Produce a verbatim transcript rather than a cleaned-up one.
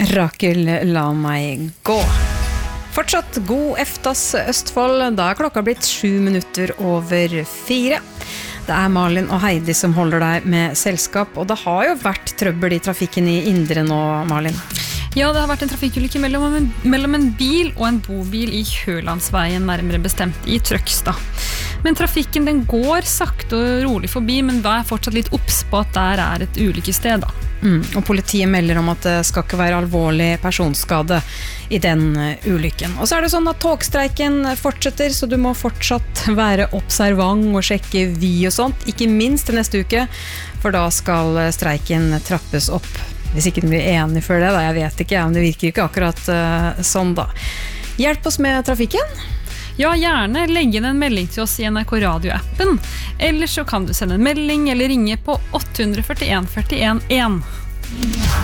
Rakel, la meg gå. Fortsatt god eftas Østfold, da er klokka blitt sju minutter over fire. Det er Malin og Heidi som holder deg med selskap, og det har jo vært trøbbel i trafikken i Indre nå, Malin. Ja, det har vært en trafikkulykke mellom en, mellom en bil og en bobil i Hølandsveien, nærmere bestemt i Trøgstad. Men trafikken den går sakte og rolig forbi, men da er fortsatt litt obs på at der er et ulykkessted da. Mm, og politiet melder om at det skal ikke være alvorlig personskade i den ulykken. Og så er det sånn at togstreiken fortsetter, så du må fortsatt være observant og sjekke vy og sånt, ikke minst til neste uke, for da skal streiken trappes opp. Hvis ikke den blir enig før det, da, jeg vet ikke, men det virker ikke akkurat uh, sånn da. Hjelp oss med trafikken. Ja, gjerne legg inn en melding til oss i N R K Radio-appen, eller så kan du sende en melding eller ringe på åtte fire en, fire en, en.